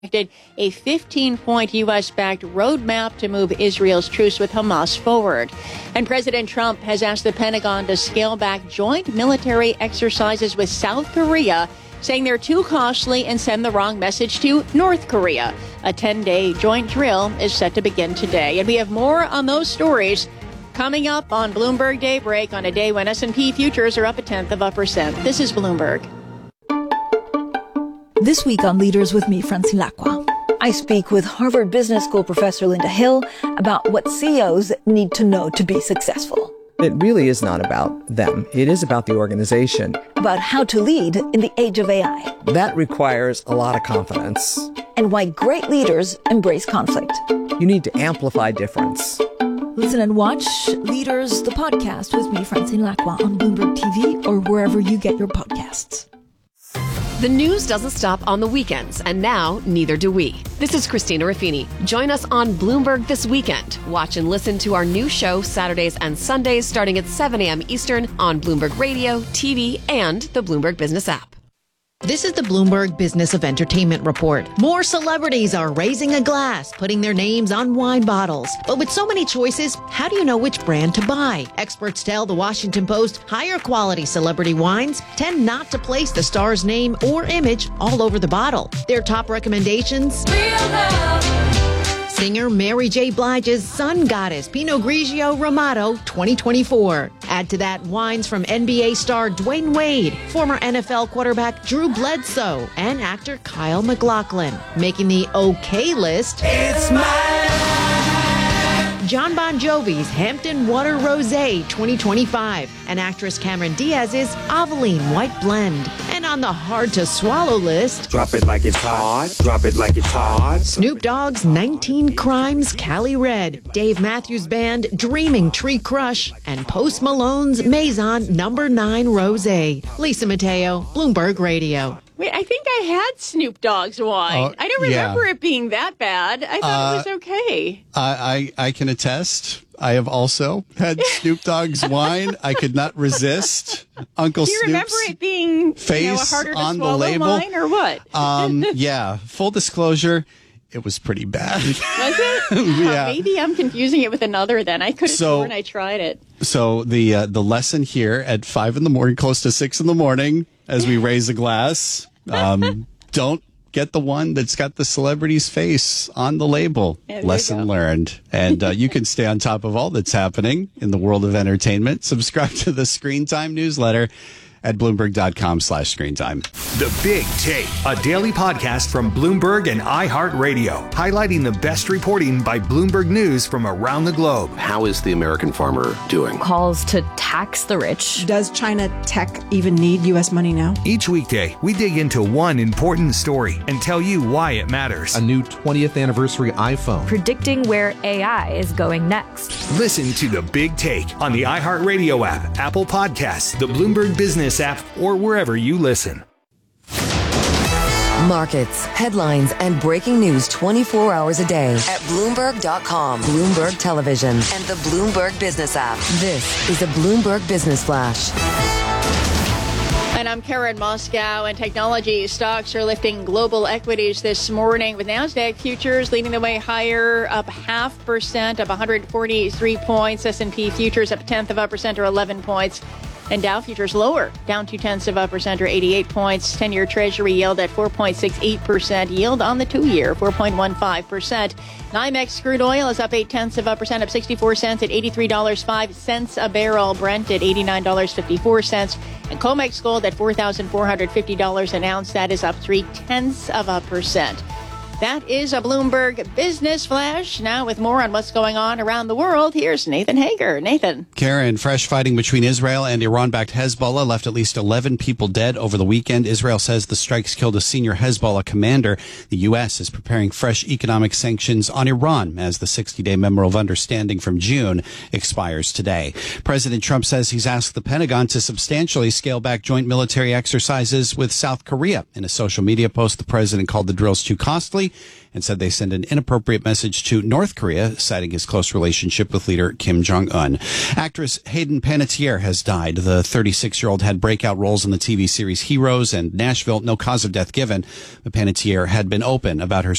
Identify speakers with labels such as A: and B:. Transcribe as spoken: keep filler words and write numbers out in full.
A: a fifteen-point U S-backed roadmap to move Israel's truce with Hamas forward. And President Trump has asked the Pentagon to scale back joint military exercises with South Korea, saying they're too costly and send the wrong message to North Korea. A ten-day joint drill is set to begin today. And we have more on those stories coming up on Bloomberg Daybreak on a day when S and P futures are up a tenth of a percent. This is Bloomberg.
B: This week on Leaders with me, Francine Lacqua, I speak with Harvard Business School professor Linda Hill about what C E Os need to know to be successful.
C: It really is not about them. It is about the organization.
B: About how to lead in the age of A I.
C: That requires a lot of confidence.
B: And why great leaders embrace conflict.
C: You need to amplify difference.
B: Listen and watch Leaders, the podcast with me, Francine Lacqua, on Bloomberg T V or wherever you get your podcasts.
D: The news doesn't stop on the weekends, and now neither do we. This is Christina Ruffini. Join us on Bloomberg this weekend. Watch and listen to our new show Saturdays and Sundays starting at seven a.m. Eastern on Bloomberg Radio, T V, and the Bloomberg Business app.
E: This is the Bloomberg Business of Entertainment Report. More celebrities are raising a glass, putting their names on wine bottles. But with so many choices, how do you know which brand to buy? Experts tell the Washington Post higher quality celebrity wines tend not to place the star's name or image all over the bottle. Their top recommendations: Real Love. Singer Mary J. Blige's Sun Goddess Pinot Grigio Ramato twenty twenty-four. Add to that wines from N B A star Dwayne Wade, former N F L quarterback Drew Bledsoe, and actor Kyle MacLachlan. Making the okay list, it's my John Bon Jovi's Hampton Water Rosé twenty twenty-five, and actress Cameron Diaz's Aveline White Blend. And on the hard-to-swallow list,
F: drop it like it's hot, drop it like it's hot.
E: Snoop Dogg's nineteen Crimes Cali Red, Dave Matthews Band Dreaming Tree Crush, and Post Malone's Maison Number nine Rosé. Lisa Mateo, Bloomberg Radio.
A: Wait, I think I had Snoop Dogg's wine.
G: Oh,
A: I don't remember
G: yeah.
A: it being that bad. I thought
G: Uh,
A: it was okay.
G: I, I I can attest. I have also had Snoop Dogg's wine. I could not resist Uncle
A: Do you
G: Snoop's
A: remember it being
G: face
A: you know, a harder to
G: on the
A: swallow
G: label.
A: wine or what?
G: Um, yeah. Full disclosure, it was pretty bad.
A: Was it?
G: Yeah.
A: Uh, maybe I'm confusing it with another then. I could have
G: So-
A: sworn I tried it.
G: So the uh, the lesson here at five in the morning, close to six in the morning, as we raise a glass, um, don't get the one that's got the celebrity's face on the label.
A: There
G: Lesson
A: you go.
G: learned. And uh, you can stay on top of all that's happening in the world of entertainment. Subscribe to the Screen Time newsletter at Bloomberg.com slash screen time.
H: The Big Take, a daily podcast from Bloomberg and iHeartRadio, highlighting the best reporting by Bloomberg News from around the globe.
I: How is the American farmer doing?
J: Calls to tax the rich.
K: Does China tech even need U S money now?
H: Each weekday, we dig into one important story and tell you why it matters.
L: A new twentieth anniversary iPhone.
J: Predicting where A I is going next.
H: Listen to The Big Take on the iHeartRadio app, Apple Podcasts, the Bloomberg Business app, or wherever you listen.
M: Markets, headlines, and breaking news twenty-four hours a day at Bloomberg dot com, Bloomberg Television, and the Bloomberg Business app. This is the Bloomberg Business Flash.
A: And I'm Karen Moscow, and technology stocks are lifting global equities this morning with NASDAQ futures leading the way higher, up half percent, up one hundred forty-three points. S and P futures up a tenth of a percent or eleven points. And Dow futures lower, down two-tenths of a percent or eighty-eight points. ten-year Treasury yield at four point six eight percent. Yield on the two-year, four point one five percent. NYMEX crude oil is up eight-tenths of a percent, up sixty-four cents at eighty-three dollars and five cents a barrel. Brent at eighty-nine dollars and fifty-four cents. And COMEX gold at four thousand four hundred fifty dollars an ounce. That is up three-tenths of a percent. That is a Bloomberg Business Flash. Now with more on what's going on around the world, here's Nathan Hager. Nathan.
G: Karen, fresh fighting between Israel and Iran-backed Hezbollah left at least eleven people dead over the weekend. Israel says the strikes killed a senior Hezbollah commander. The U S is preparing fresh economic sanctions on Iran as the sixty-day Memo of Understanding from June expires today. President Trump says he's asked the Pentagon to substantially scale back joint military exercises with South Korea. In a social media post, the president called the drills too costly Monday and said they send an inappropriate message to North Korea, citing his close relationship with leader Kim Jong-un. Actress Hayden Panettiere has died. The thirty-six-year-old had breakout roles in the T V series Heroes and Nashville, no cause of death given. But Panettiere had been open about her